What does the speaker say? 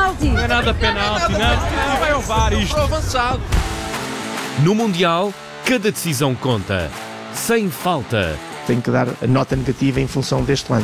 penalti. Não é nada penalti, não. Vai ao VAR isto. Avançado. No Mundial, cada decisão conta. Sem falta. Tenho que dar a nota negativa em função deste lance.